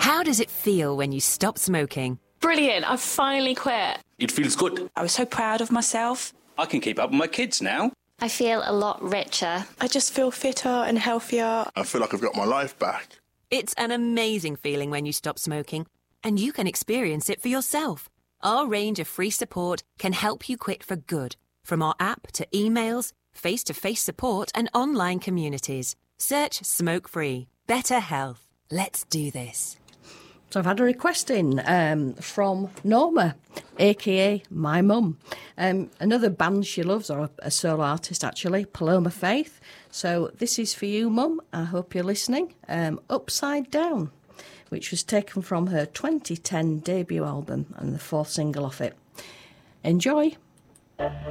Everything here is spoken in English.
How does it feel when you stop smoking? Brilliant, I've finally quit. It feels good. I was so proud of myself. I can keep up with my kids now. I feel a lot richer. I just feel fitter and healthier. I feel like I've got my life back. It's an amazing feeling when you stop smoking, and you can experience it for yourself. Our range of free support can help you quit for good, from our app to emails, face-to-face support and online communities. Search Smoke Free. Better health. Let's do this. So I've had a request in from Norma, a.k.a. my mum. Another band she loves, or a solo artist actually, Paloma Faith. So this is for you, Mum. I hope you're listening. Upside Down, which was taken from her 2010 debut album and the fourth single off it. Enjoy.